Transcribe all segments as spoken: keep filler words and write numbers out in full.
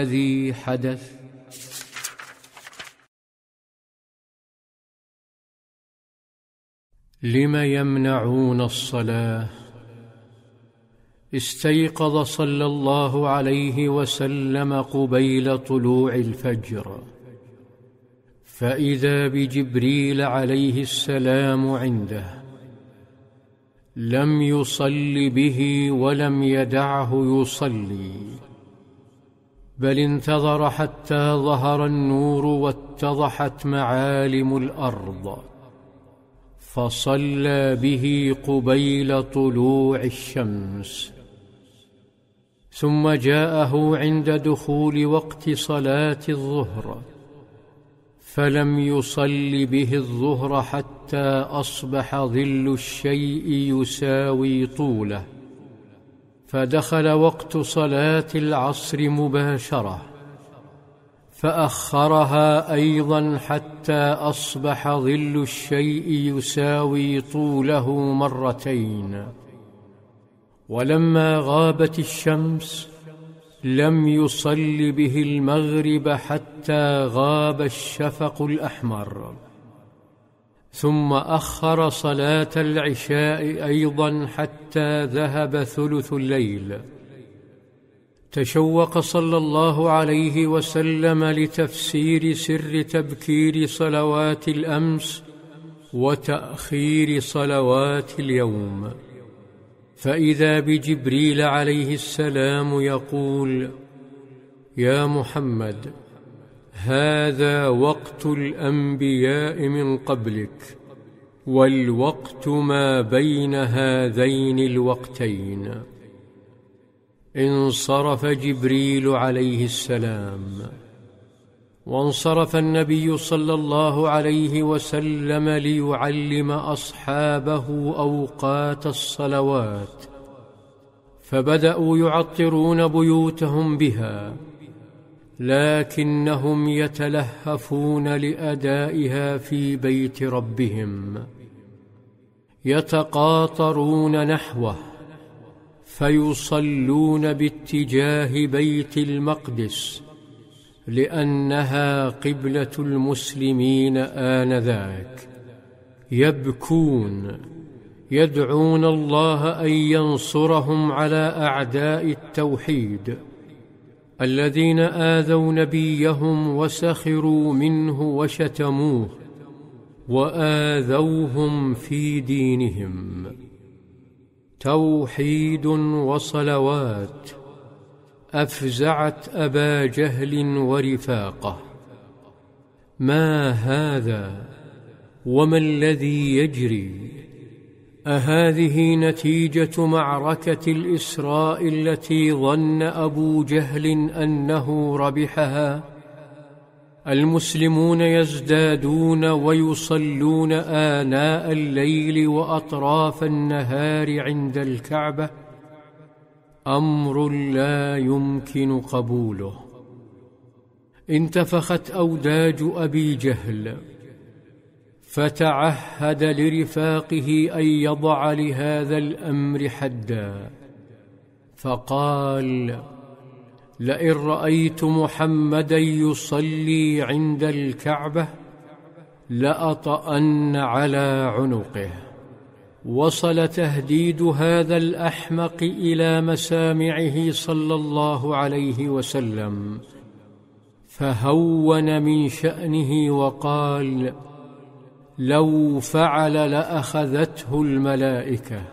الذي حدث؟ لم يمنعون الصلاة؟ استيقظ صلى الله عليه وسلم قبيل طلوع الفجر، فإذا بجبريل عليه السلام عنده، لم يصل به ولم يدعه يصلي، بل انتظر حتى ظهر النور واتضحت معالم الأرض، فصلى به قبيل طلوع الشمس. ثم جاءه عند دخول وقت صلاة الظهر، فلم يصل به الظهر حتى أصبح ظل الشيء يساوي طوله، فدخل وقت صلاة العصر مباشرة، فأخرها أيضا حتى أصبح ظل الشيء يساوي طوله مرتين. ولما غابت الشمس لم يصل به المغرب حتى غاب الشفق الأحمر، ثم أخر صلاة العشاء أيضا حتى ذهب ثلث الليل. تشوق صلى الله عليه وسلم لتفسير سر تبكير صلوات الأمس وتأخير صلوات اليوم، فإذا بجبريل عليه السلام يقول: يا محمد، هذا وقت الأنبياء من قبلك، والوقت ما بين هذين الوقتين. انصرف جبريل عليه السلام، وانصرف النبي صلى الله عليه وسلم ليعلم أصحابه أوقات الصلوات، فبدأوا يعطرون بيوتهم بها، لكنهم يتلهفون لأدائها في بيت ربهم، يتقاطرون نحوه، فيصلون باتجاه بيت المقدس، لأنها قبلة المسلمين آنذاك. يبكون، يدعون الله أن ينصرهم على أعداء التوحيد الذين آذوا نبيهم وسخروا منه وشتموه وآذوهم في دينهم. توحيد وصلوات أفزعت أبا جهل ورفاقه. ما هذا؟ وما الذي يجري؟ أهذه نتيجة معركة الإسراء التي ظن أبو جهل أنه ربحها؟ المسلمون يزدادون ويصلون آناء الليل وأطراف النهار عند الكعبة، أمر لا يمكن قبوله. انتفخت أوداج أبي جهل، فتعهد لرفاقه أن يضع لهذا الأمر حدا، فقال: لئن رأيت محمدا يصلي عند الكعبة لأطأن على عنقه. وصل تهديد هذا الأحمق إلى مسامعه صلى الله عليه وسلم، فهون من شأنه وقال: لو فعل لأخذته الملائكة.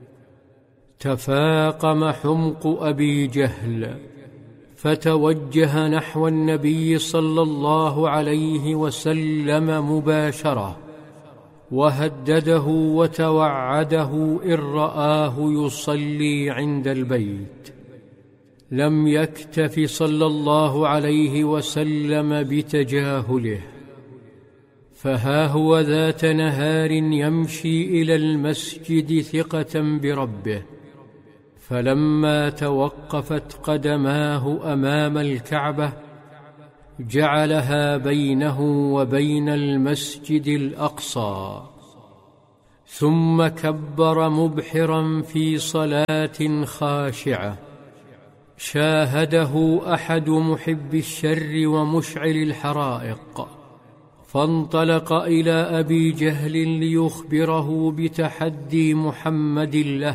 تفاقم حمق أبي جهل، فتوجه نحو النبي صلى الله عليه وسلم مباشرة، وهدده وتوعده إن رآه يصلي عند البيت. لم يكتف صلى الله عليه وسلم بتجاهله، فها هو ذات نهار يمشي إلى المسجد ثقة بربه، فلما توقفت قدماه أمام الكعبة جعلها بينه وبين المسجد الأقصى، ثم كبر مبحرا في صلاة خاشعة، شاهده أحد محب الشر ومشعل الحرائق، فانطلق إلى أبي جهل ليخبره بتحدي محمد له،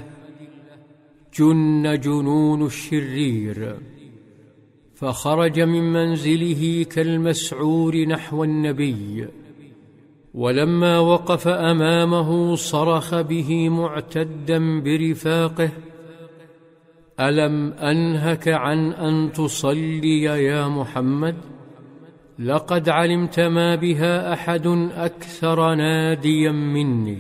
جن جنون الشرير، فخرج من منزله كالمسعور نحو النبي، ولما وقف أمامه صرخ به معتدا برفاقه: ألم أنهك عن أن تصلي يا محمد؟ لقد علمت ما بها أحد أكثر ناديا مني.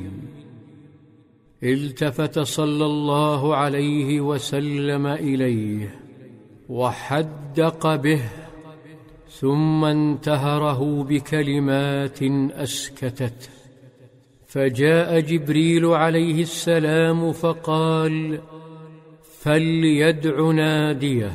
التفت صلى الله عليه وسلم إليه وحدق به، ثم انتهره بكلمات أسكتته، فجاء جبريل عليه السلام فقال: فليدع ناديه،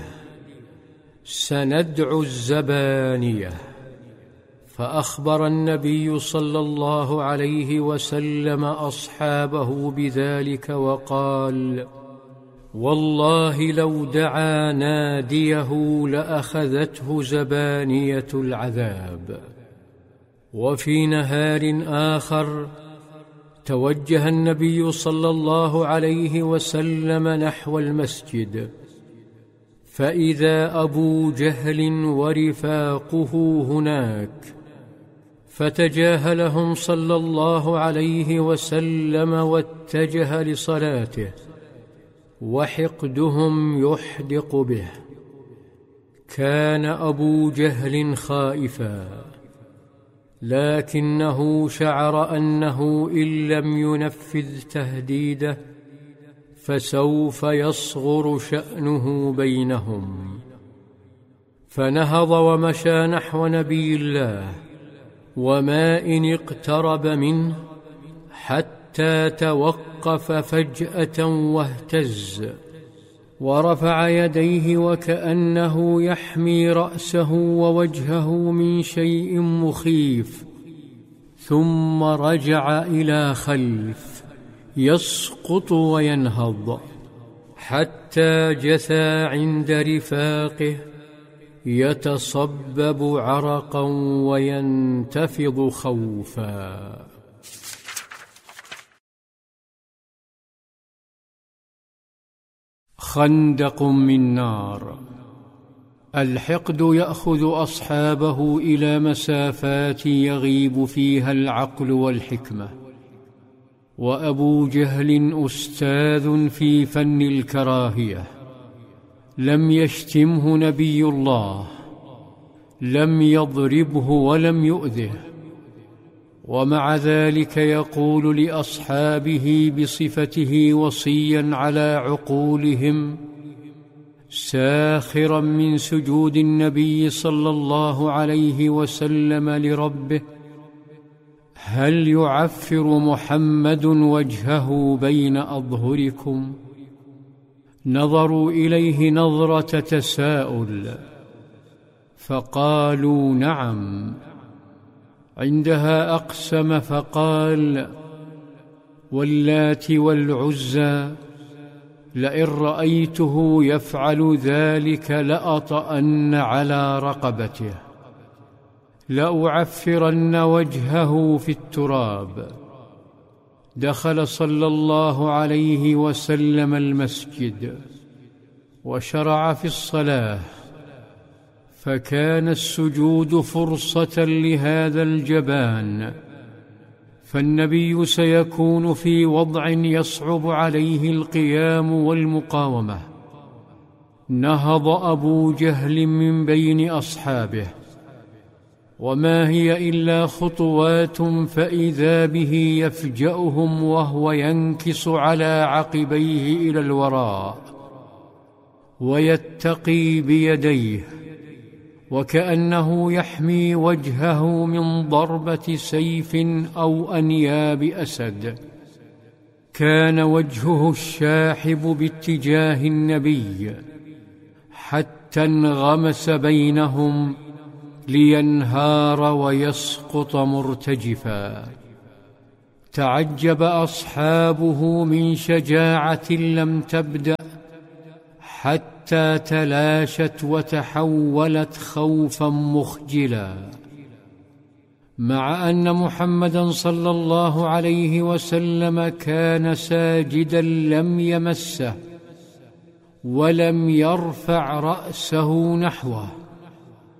سندعو الزبانية. فأخبر النبي صلى الله عليه وسلم أصحابه بذلك وقال: والله لو دعا ناديه لأخذته زبانية العذاب. وفي نهار آخر توجه النبي صلى الله عليه وسلم نحو المسجد، فإذا أبو جهل ورفاقه هناك، فتجاهلهم صلى الله عليه وسلم واتجه لصلاته، وحقدهم يحدق به. كان أبو جهل خائفا، لكنه شعر أنه إن لم ينفذ تهديده فسوف يصغر شأنه بينهم، فنهض ومشى نحو نبي الله، وما إن اقترب منه حتى توقف فجأة واهتز، ورفع يديه وكأنه يحمي رأسه ووجهه من شيء مخيف، ثم رجع إلى خلف يسقط وينهض، حتى جثى عند رفاقه يتصبب عرقا وينتفض خوفا. خندق من نار. الحقد يأخذ أصحابه إلى مسافات يغيب فيها العقل والحكمة، وأبو جهل أستاذ في فن الكراهية، لم يشتمه نبي الله، لم يضربه ولم يؤذه، ومع ذلك يقول لأصحابه بصفته وصيا على عقولهم، ساخرا من سجود النبي صلى الله عليه وسلم لربه: هل يعفر محمد وجهه بين أظهركم؟ نظروا إليه نظرة تساؤل، فقالوا: نعم. عندها أقسم فقال: واللات والعزى، لئن رأيته يفعل ذلك لأطأن على رقبته، لأعفرن وجهه في التراب. دخل صلى الله عليه وسلم المسجد وشرع في الصلاة، فكان السجود فرصة لهذا الجبان، فالنبي سيكون في وضع يصعب عليه القيام والمقاومة. نهض أبو جهل من بين أصحابه، وما هي إلا خطوات، فإذا به يفجأهم وهو ينكص على عقبيه إلى الوراء ويتقي بيديه، وكأنه يحمي وجهه من ضربة سيف أو أنياب أسد. كان وجهه الشاحب باتجاه النبي حتى انغمس بينهم لينهار ويسقط مرتجفا. تعجب أصحابه من شجاعة لم تبدأ حتى تلاشت وتحولت خوفا مخجلا، مع أن محمدا صلى الله عليه وسلم كان ساجدا لم يمسه ولم يرفع رأسه نحوه.